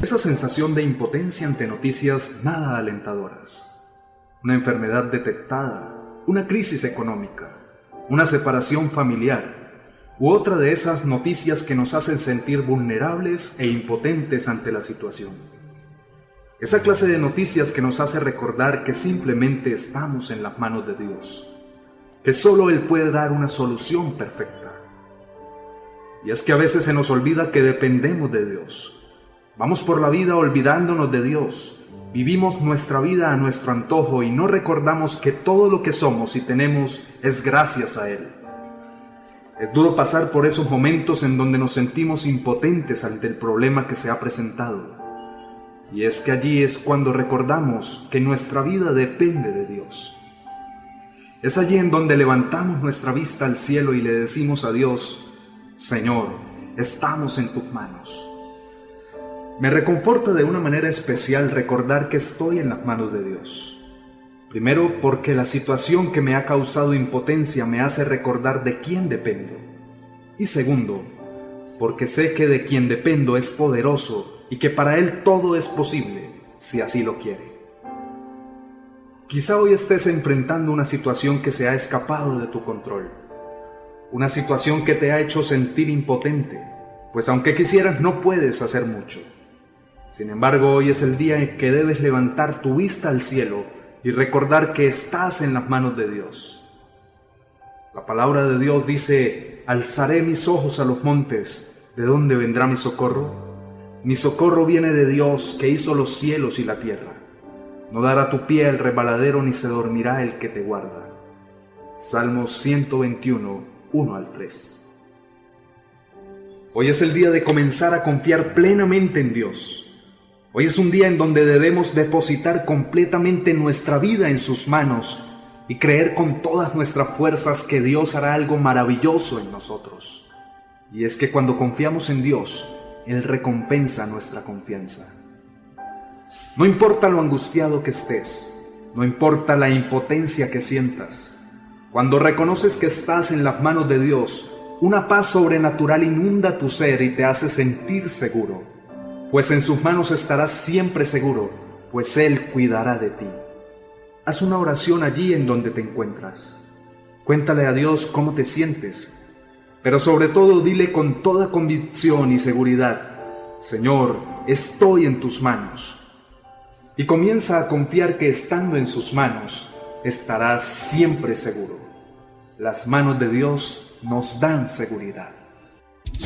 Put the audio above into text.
esa sensación de impotencia ante noticias nada alentadoras. Una enfermedad detectada, una crisis económica, una separación familiar, u otra de esas noticias que nos hacen sentir vulnerables e impotentes ante la situación. Esa clase de noticias que nos hace recordar que simplemente estamos en las manos de Dios, que solo Él puede dar una solución perfecta. Y es que a veces se nos olvida que dependemos de Dios. Vamos por la vida olvidándonos de Dios. Vivimos nuestra vida a nuestro antojo y no recordamos que todo lo que somos y tenemos es gracias a Él. Es duro pasar por esos momentos en donde nos sentimos impotentes ante el problema que se ha presentado. Y es que allí es cuando recordamos que nuestra vida depende de Dios. Es allí en donde levantamos nuestra vista al cielo y le decimos a Dios: Señor, estamos en tus manos. Me reconforta de una manera especial recordar que estoy en las manos de Dios. Primero, porque la situación que me ha causado impotencia me hace recordar de quién dependo. Y segundo, porque sé que de quien dependo es poderoso y que para Él todo es posible, si así lo quiere. Quizá hoy estés enfrentando una situación que se ha escapado de tu control. Una situación que te ha hecho sentir impotente, pues aunque quisieras no puedes hacer mucho. Sin embargo, hoy es el día en que debes levantar tu vista al cielo y recordar que estás en las manos de Dios. La palabra de Dios dice: alzaré mis ojos a los montes, ¿de dónde vendrá mi socorro? Mi socorro viene de Dios, que hizo los cielos y la tierra. No dará tu pie al resbaladero, ni se dormirá el que te guarda. Salmos 121, 1 al 3. Hoy es el día de comenzar a confiar plenamente en Dios. Hoy es un día en donde debemos depositar completamente nuestra vida en sus manos y creer con todas nuestras fuerzas que Dios hará algo maravilloso en nosotros. Y es que cuando confiamos en Dios, Él recompensa nuestra confianza. No importa lo angustiado que estés, no importa la impotencia que sientas, cuando reconoces que estás en las manos de Dios, una paz sobrenatural inunda tu ser y te hace sentir seguro. Pues en sus manos estarás siempre seguro, pues Él cuidará de ti. Haz una oración allí en donde te encuentras. Cuéntale a Dios cómo te sientes, pero sobre todo dile con toda convicción y seguridad: Señor, estoy en tus manos. Y comienza a confiar que estando en sus manos, estarás siempre seguro. Las manos de Dios nos dan seguridad.